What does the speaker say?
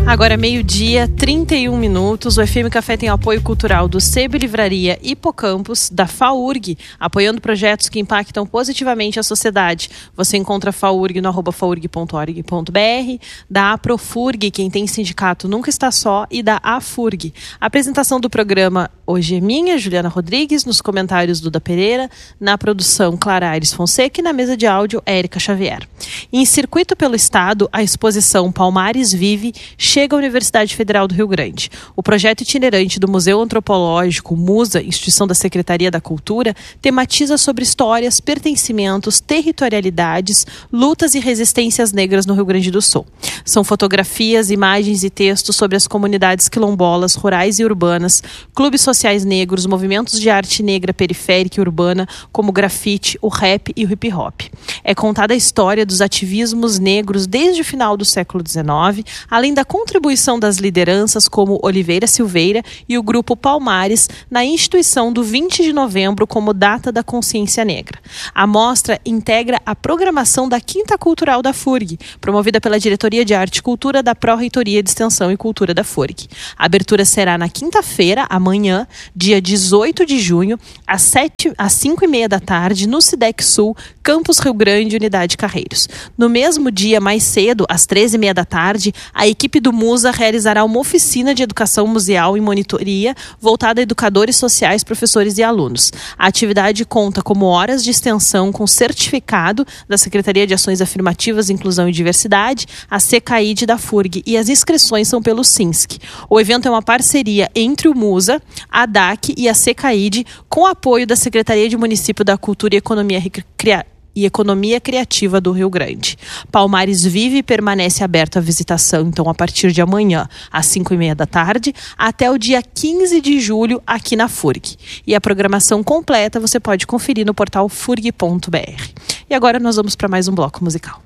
Agora meio-dia, 31 minutos. O FM Café tem apoio cultural do Sebo Livraria Hipocampus, da FAURG, apoiando projetos que impactam positivamente a sociedade. Você encontra a FAURG no @faurg.org.br, da Aprofurg, quem tem sindicato nunca está só, e da AFURG. A apresentação do programa hoje é minha, Juliana Rodrigues, nos comentários Duda Pereira, na produção Clara Aires Fonseca e na mesa de áudio Érica Xavier. Em circuito pelo estado, a exposição Palmares Vive chega à Universidade Federal do Rio Grande. O projeto itinerante do Museu Antropológico MUSA, instituição da Secretaria da Cultura, tematiza sobre histórias, pertencimentos, territorialidades, lutas e resistências negras no Rio Grande do Sul. São fotografias, imagens e textos sobre as comunidades quilombolas, rurais e urbanas, clubes sociais negros, movimentos de arte negra periférica e urbana, como o grafite, o rap e o hip hop. É contada a história dos ativismos negros desde o final do século XIX, além da contribuição das lideranças como Oliveira Silveira e o Grupo Palmares na instituição do 20 de novembro como data da consciência negra. A mostra integra a programação da Quinta Cultural da FURG, promovida pela Diretoria de Arte e Cultura da Pró-Reitoria de Extensão e Cultura da FURG. A abertura será na quinta-feira, amanhã, dia 18 de junho, às 5h30 da tarde, no Cidec Sul, Campus Rio Grande, Unidade Carreiros. No mesmo dia, mais cedo, às 13h30 da tarde, a equipe do MUSA realizará uma oficina de educação museal e monitoria voltada a educadores sociais, professores e alunos. A atividade conta como horas de extensão com certificado da Secretaria de Ações Afirmativas, Inclusão e Diversidade, a CECAID da FURG, e as inscrições são pelo SINSC. O evento é uma parceria entre o MUSA, a DAC e a CECAID, com apoio da Secretaria de Município da Cultura e Economia Criativa do Rio Grande. Palmares Vive permanece aberto à visitação, então, a partir de amanhã, às 5h30 da tarde, até o dia 15 de julho, aqui na FURG. E a programação completa você pode conferir no portal furg.br. E agora nós vamos para mais um bloco musical.